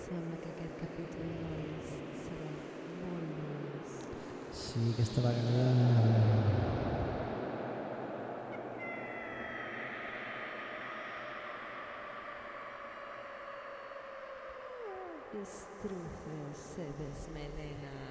Sembla que aquest capítol, nois, serà molt més. Sí, aquesta vegada... Estruces se desmelena.